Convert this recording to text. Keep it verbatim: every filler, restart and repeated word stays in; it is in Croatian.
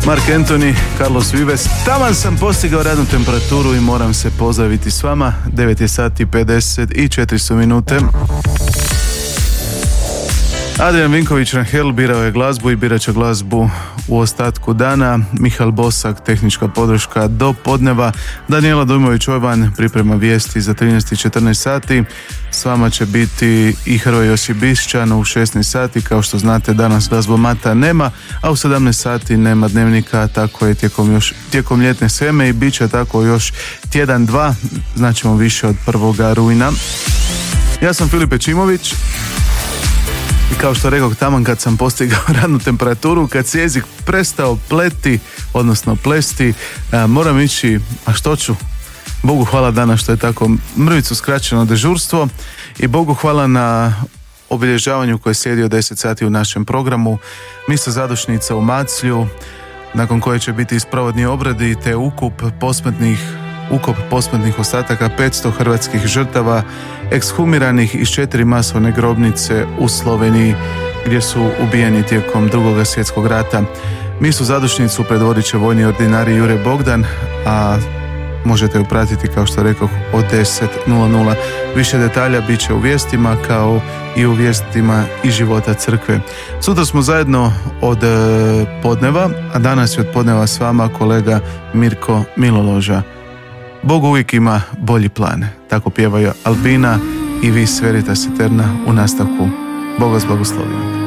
Mark Anthony, Carlos Vives. Taman sam postigao radnu temperaturu i moram se pozdraviti s vama. devet je sati pedeset četiri minute. Adrian Vinković Ranhel birao je glazbu i birat će glazbu u ostatku dana. Mihael Bosak, tehnička podrška do podneva. Danijela Dujmović-Ojvan priprema vijesti za trinaest i četrnaest sati. S vama će biti i Hrvoje Josip Bišćan u šesnaest sati. Kao što znate, danas glazbomata nema, a u sedamnaest sati nema dnevnika. Tako je tijekom, još, tijekom ljetne sheme i bit će tako još tjedan, dva. Znaćemo više od prvoga rujna. Ja sam Filip Pečimović. I kao što rekao, taman kad sam postigao radnu temperaturu, kad se jezik prestao pleti, odnosno plesti, a, moram ići, a što ću? Bogu hvala danas što je tako mrvicu skraćeno dežurstvo i Bogu hvala na obilježavanju koje slijedi od deset sati u našem programu. Misa zadušnica u Maclju, nakon koje će biti isprovodni obradi te ukup posmrtnih ukop posmrtnih ostataka petsto hrvatskih žrtava ekshumiranih iz četiri masovne grobnice u Sloveniji gdje su ubijeni tijekom drugog svjetskog rata. Misu zadušnicu predvodit će vojni ordinari Jure Bogdan, a možete ju pratiti, kao što rekao, od deset nula. Više detalja bit će u vijestima, kao i u vijestima i života crkve. Sutra smo zajedno od podneva, a danas je od podneva s vama kolega Mirko Miloloža. Bog uvijek ima bolji plan. Tako pjevaju Albina i Vis Veritas Eterna u nastavku. Bog vas blagoslovi.